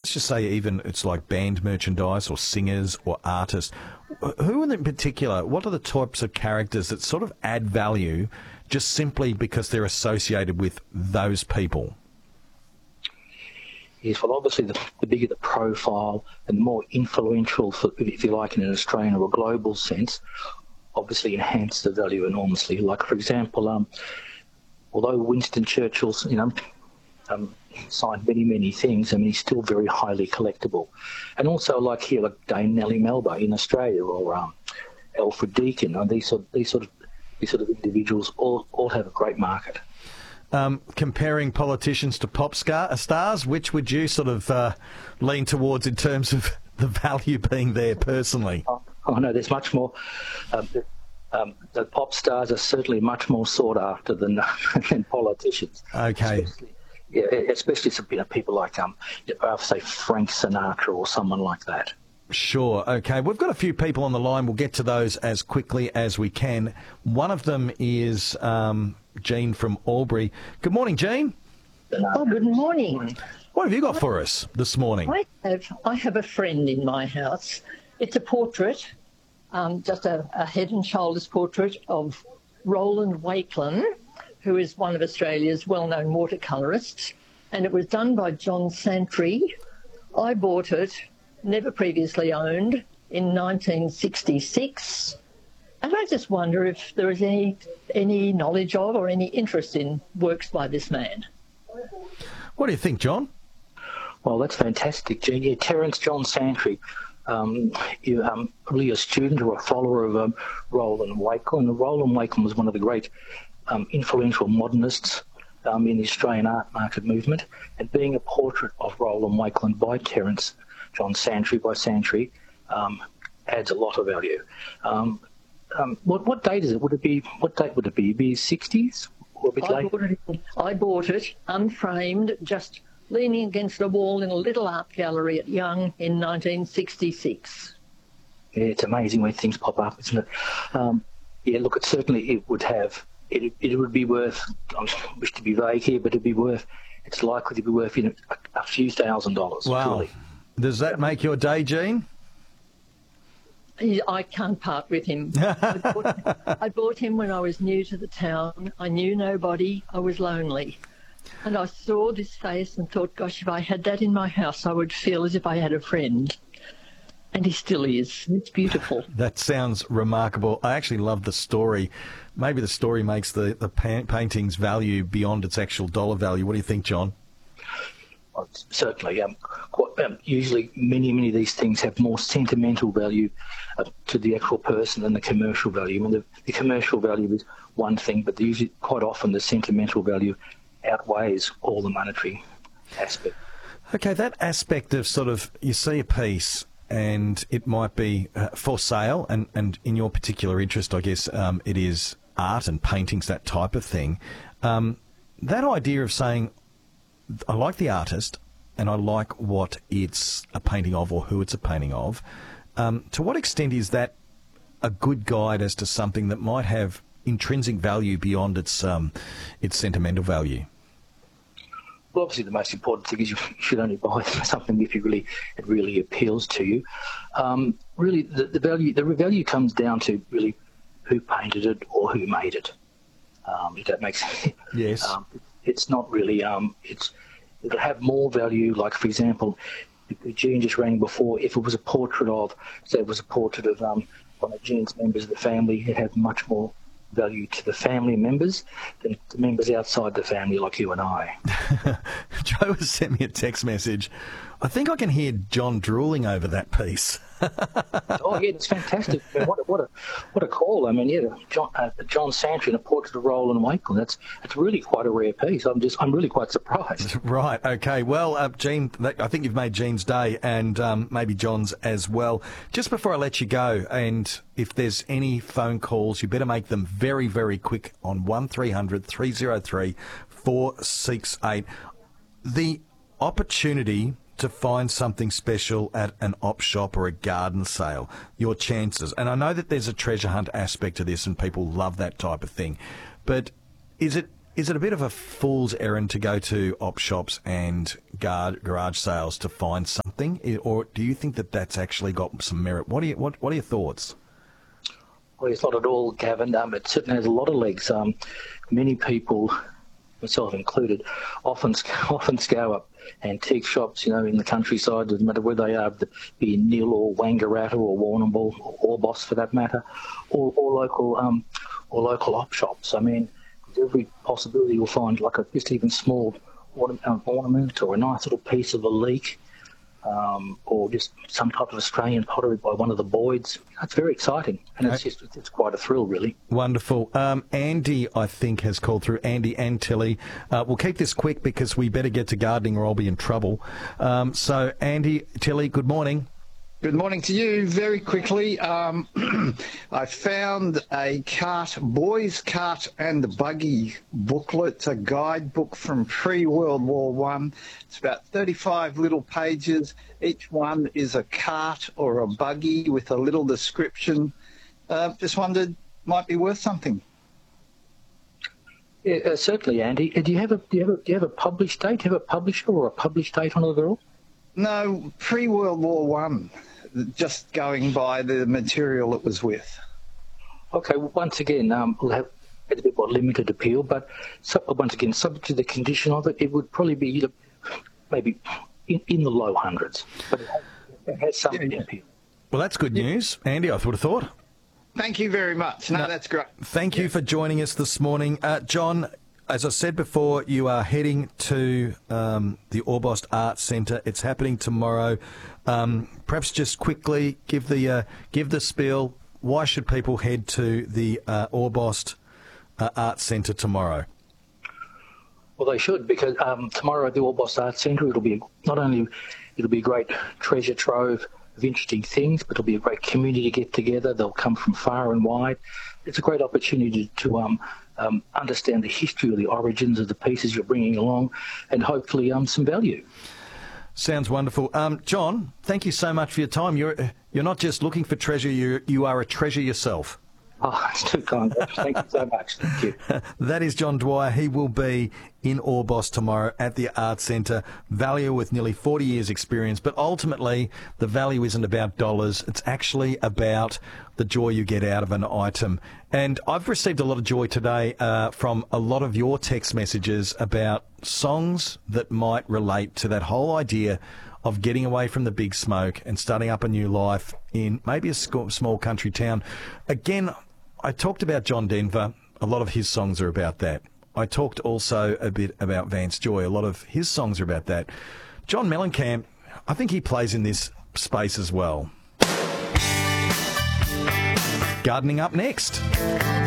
let's just say even it's like band merchandise or singers or artists. Who in particular, what are the types of characters that sort of add value just simply because they're associated with those people? Yes, well, obviously the bigger the profile and the more influential, if you like, in an Australian or a global sense, obviously enhance the value enormously. Like, for example, although Winston Churchill's, signed many things, I mean, he's still very highly collectible. And also, like here, like Dame Nellie Melba in Australia, or Alfred Deakin, these sort of individuals all have a great market. Comparing politicians to pop stars, which would you sort of lean towards in terms of the value being there personally? Oh no, there's much more. The pop stars are certainly much more sought after than politicians. Okay. Especially people like, say, Frank Sinatra or someone like that. Sure. Okay. We've got a few people on the line. We'll get to those as quickly as we can. One of them is Jean from Albury. Good morning, Jean. Oh, good morning. What have you got for us this morning? I have a friend in my house. It's a portrait, just a head and shoulders portrait of Roland Wakelin, who is one of Australia's well-known watercolourists, and it was done by John Santry. I bought it, never previously owned, in 1966, and I just wonder if there is any knowledge of or any interest in works by this man. What do you think, John? Well, that's fantastic, Jean. Yeah, Terence John Santry. You're really a student or a follower of Roland Wakelin. Roland Wakelin was one of the great influential modernists in the Australian art market movement, and being a portrait of Roland Wakelin by Terence John Santry, adds a lot of value. What date is it? What date would it be? Be 60s or a bit later? I bought it unframed, just leaning against a wall in a little art gallery at Young in 1966. Yeah, it's amazing when things pop up, isn't it? Look, it would have. It would be worth, I wish to be vague here, but it's likely to be worth a few $1,000s. Wow. Truly. Does that make your day, Jean? I can't part with him. I bought him when I was new to the town. I knew nobody. I was lonely. And I saw this face and thought, gosh, if I had that in my house, I would feel as if I had a friend. And he still is. It's beautiful. That sounds remarkable. I actually love the story. Maybe the story makes the painting's value beyond its actual dollar value. What do you think, John? Certainly. Usually many of these things have more sentimental value to the actual person than the commercial value. I mean, the commercial value is one thing, but usually quite often the sentimental value outweighs all the monetary aspect. Okay, that aspect of sort of, you see a piece and it might be for sale, and in your particular interest, I guess, it is art and paintings, that type of thing. That idea of saying, I like the artist and I like what it's a painting of or who it's a painting of, to what extent is that a good guide as to something that might have intrinsic value beyond its sentimental value? Well, obviously the most important thing is you should only buy something if it really appeals to you. Really, the value comes down to really who painted it or who made it. If that makes sense. Yes. It's not really. It'll have more value. Like, for example, Jean just rang before. If it was a portrait of, say, it was a portrait of one of Jean's members of the family, it had much more value to the family members than the members outside the family, like you and I. Joe has sent me a text message. I think I can hear John drooling over that piece. Oh yeah, it's fantastic. What a call! I mean, yeah, John Santry and a portrait of Roland Wakelin. That's really quite a rare piece. I'm really quite surprised. Right. Okay. Well, Jean, I think you've made Jean's day, and maybe John's as well. Just before I let you go, and if there's any phone calls, you better make them very, very quick on 1300 303 468. The opportunity to find something special at an op shop or a garden sale, your chances. And I know that there's a treasure hunt aspect to this and people love that type of thing. But is it is it a bit of a fool's errand to go to op shops and garage sales to find something, or do you think that that's actually got some merit? What are your thoughts? Well, it's not at all, Gavin. It certainly has a lot of legs. Many people, myself included, often scour up antique shops, in the countryside, doesn't matter where they are, be in Nil or Wangaratta or Warrnambool or Orbost for that matter, or local op shops. I mean, with every possibility you'll find like just even small ornament or a nice little piece of a leek, or just some type of Australian pottery by one of the Boyds. It's very exciting, and it's quite a thrill, really. Wonderful. Andy, I think, has called through. Andy and Tilly. We'll keep this quick because we better get to gardening or I'll be in trouble. So, Andy, Tilly, good morning. Good morning to you. Very quickly, I found a boys' cart and buggy booklet, a guidebook from pre-World War One. It's about 35 little pages. Each one is a cart or a buggy with a little description. Just wondered, might be worth something. Yeah, certainly, Andy. Do you have a published date? Do you have a publisher or a published date on it at all? No, pre-World War One. Just going by the material it was with. Okay, well, once again, we'll have a bit more limited appeal, but once again, subject to the condition of it, it would probably be maybe in the low hundreds, but it has some appeal. Well, that's good news, Andy, I would have thought. Thank you very much. No, that's great. Thank you for joining us this morning. John, as I said before, you are heading to the Orbost Arts Centre. It's happening tomorrow. Perhaps just quickly give the spiel. Why should people head to the Orbost Arts Centre tomorrow? Well, they should, because tomorrow at the Orbost Arts Centre, it'll be a great treasure trove of interesting things, but it'll be a great community get together. They'll come from far and wide. It's a great opportunity to understand the history or the origins of the pieces you're bringing along, and hopefully some value. Sounds wonderful. John, thank you so much for your time. You're not just looking for treasure, you are a treasure yourself. Oh, it's too kind. Thank you so much. Thank you. That is John Dwyer. He will be in Orbost tomorrow at the Arts Centre. Value with nearly 40 years' experience. But ultimately, the value isn't about dollars. It's actually about the joy you get out of an item. And I've received a lot of joy today from a lot of your text messages about songs that might relate to that whole idea of getting away from the big smoke and starting up a new life in maybe a small country town. Again, I talked about John Denver. A lot of his songs are about that. I talked also a bit about Vance Joy. A lot of his songs are about that. John Mellencamp, I think he plays in this space as well. Gardening up next.